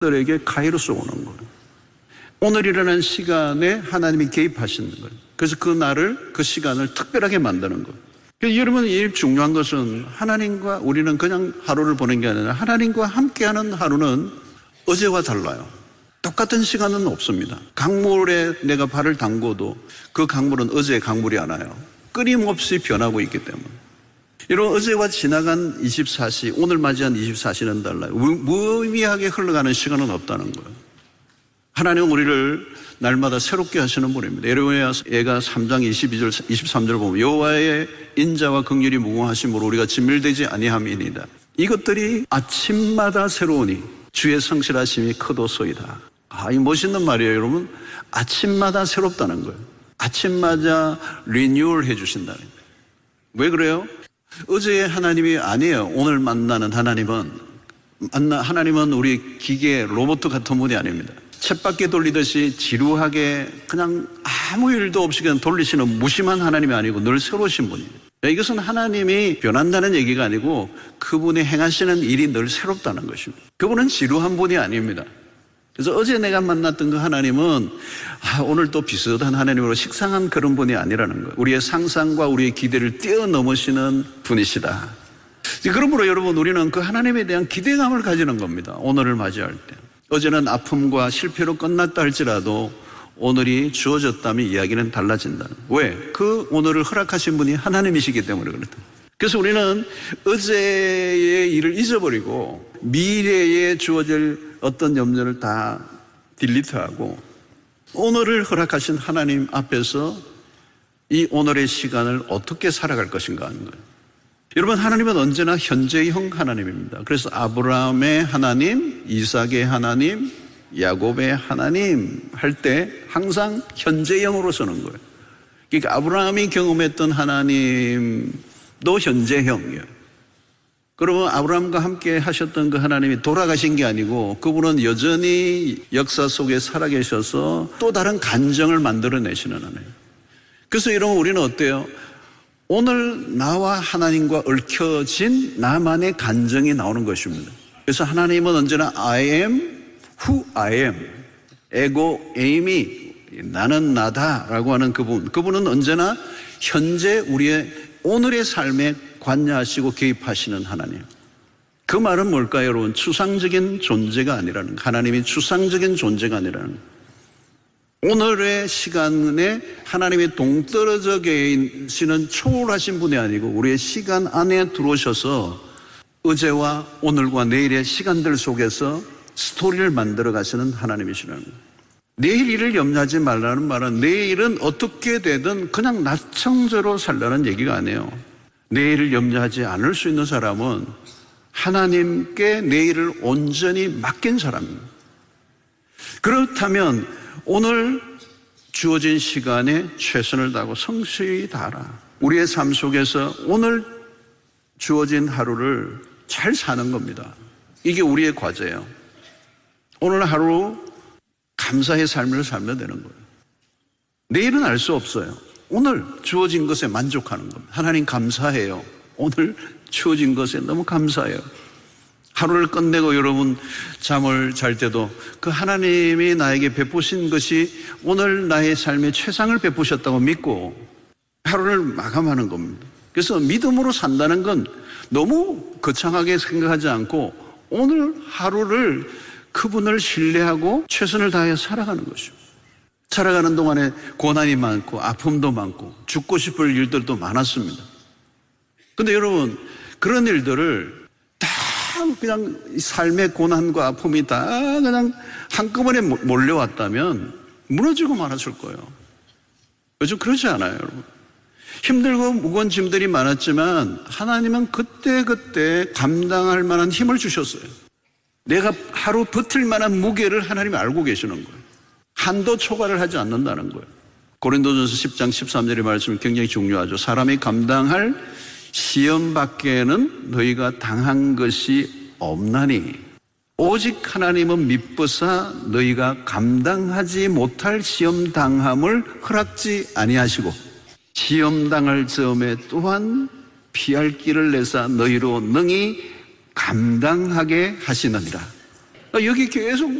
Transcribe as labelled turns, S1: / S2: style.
S1: 들에게 카이로스 오는 거예요. 오늘이라는 시간에 하나님이 개입하시는 거예요. 그래서 그 날을, 그 시간을 특별하게 만드는 거예요. 그래서 여러분, 이 중요한 것은 하나님과 우리는 그냥 하루를 보낸 게 아니라 하나님과 함께하는 하루는 어제와 달라요. 똑같은 시간은 없습니다. 강물에 내가 발을 담궈도 그 강물은 어제의 강물이 아니에요. 끊임없이 변하고 있기 때문에. 여러분, 어제와 지나간 24시, 오늘 맞이한 24시는 달라요. 무의미하게 흘러가는 시간은 없다는 거예요. 하나님은 우리를 날마다 새롭게 하시는 분입니다. 예레미야 3장 22절, 23절 보면 여호와의 인자와 긍휼이 무궁하심으로 우리가 진멸되지 아니함이니이다. 이것들이 아침마다 새로우니 주의 성실하심이 크도소이다. 이 멋있는 말이에요, 여러분. 아침마다 새롭다는 거예요. 아침마다 리뉴얼 해주신다는 거예요. 왜 그래요? 어제의 하나님이 아니에요. 오늘 만나는 하나님은 우리 기계, 로봇 같은 분이 아닙니다. 쳇바퀴 돌리듯이 지루하게 그냥 아무 일도 없이 그냥 돌리시는 무심한 하나님이 아니고 늘 새로우신 분이에요. 이것은 하나님이 변한다는 얘기가 아니고 그분이 행하시는 일이 늘 새롭다는 것입니다. 그분은 지루한 분이 아닙니다. 그래서 어제 내가 만났던 그 하나님은 오늘 또 비슷한 하나님으로 식상한 그런 분이 아니라는 거예요. 우리의 상상과 우리의 기대를 뛰어넘으시는 분이시다. 그러므로 여러분, 우리는 그 하나님에 대한 기대감을 가지는 겁니다. 오늘을 맞이할 때. 어제는 아픔과 실패로 끝났다 할지라도 오늘이 주어졌다면 이야기는 달라진다는 거예요. 왜? 그 오늘을 허락하신 분이 하나님이시기 때문에 그렇다. 그래서 우리는 어제의 일을 잊어버리고 미래에 주어질 어떤 염려를 다 딜리트하고 오늘을 허락하신 하나님 앞에서 이 오늘의 시간을 어떻게 살아갈 것인가 하는 거예요. 여러분, 하나님은 언제나 현재형 하나님입니다. 그래서 아브라함의 하나님, 이삭의 하나님, 야곱의 하나님 할 때 항상 현재형으로 쓰는 거예요. 그러니까 아브라함이 경험했던 하나님도 현재형이에요. 그러면 아브라함과 함께 하셨던 그 하나님이 돌아가신 게 아니고 그분은 여전히 역사 속에 살아계셔서 또 다른 간정을 만들어내시는 하나님. 그래서 여러분, 우리는 어때요? 오늘 나와 하나님과 얽혀진 나만의 간정이 나오는 것입니다. 그래서 하나님은 언제나 I am who I am. 에고 에이미, 나는 나다라고 하는 그분은 언제나 현재 우리의 오늘의 삶에 관여하시고 개입하시는 하나님. 그 말은 뭘까요, 여러분? 추상적인 존재가 아니라는 거예요. 하나님이 추상적인 존재가 아니라는 거예요. 오늘의 시간에 하나님이 동떨어져 계시는 초월하신 분이 아니고 우리의 시간 안에 들어오셔서 어제와 오늘과 내일의 시간들 속에서 스토리를 만들어 가시는 하나님이시라는 거예요. 내일 일을 염려하지 말라는 말은 내일은 어떻게 되든 그냥 낙천적으로 살라는 얘기가 아니에요. 내일을 염려하지 않을 수 있는 사람은 하나님께 내일을 온전히 맡긴 사람입니다. 그렇다면 오늘 주어진 시간에 최선을 다하고 성실히 다하라. 우리의 삶 속에서 오늘 주어진 하루를 잘 사는 겁니다. 이게 우리의 과제예요. 오늘 하루 감사의 삶을 살면 되는 거예요. 내일은 알 수 없어요. 오늘 주어진 것에 만족하는 겁니다. 하나님 감사해요. 오늘 주어진 것에 너무 감사해요. 하루를 끝내고 여러분 잠을 잘 때도 그 하나님이 나에게 베푸신 것이 오늘 나의 삶에 최상을 베푸셨다고 믿고 하루를 마감하는 겁니다. 그래서 믿음으로 산다는 건 너무 거창하게 생각하지 않고 오늘 하루를 그분을 신뢰하고 최선을 다해 살아가는 것이죠. 살아가는 동안에 고난이 많고 아픔도 많고 죽고 싶을 일들도 많았습니다. 근데 여러분, 그런 일들을 다 그냥 삶의 고난과 아픔이 다 그냥 한꺼번에 몰려왔다면 무너지고 말았을 거예요. 요즘 그렇지 않아요, 여러분. 힘들고 무거운 짐들이 많았지만 하나님은 그때그때 감당할 만한 힘을 주셨어요. 내가 하루 버틸 만한 무게를 하나님이 알고 계시는 거예요. 한도 초과를 하지 않는다는 거예요. 고린도전서 10장 13절의 말씀이 굉장히 중요하죠. 사람이 감당할 시험 밖에는 너희가 당한 것이 없나니 오직 하나님은 미쁘사 너희가 감당하지 못할 시험 당함을 허락지 아니하시고 시험 당할 즈음에 또한 피할 길을 내사 너희로 능히 감당하게 하시느니라. 여기 계속